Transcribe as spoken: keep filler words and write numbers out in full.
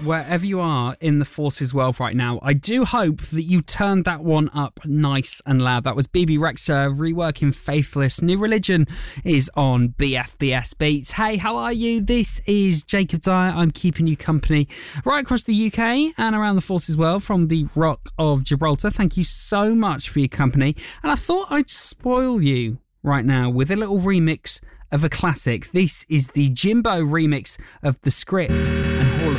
wherever you are in the Forces world right now, I do hope that you turned that one up nice and loud. That was B B Rexha reworking Faithless. New Religion is on B F B S Beats. Hey, how are you? This is Jacob Dyer. I'm keeping you company right across the U K and around the Forces world from the Rock of Gibraltar. Thank you so much for your company. And I thought I'd spoil you right now with a little remix of a classic. This is the Jimbo remix of The Script and Hall of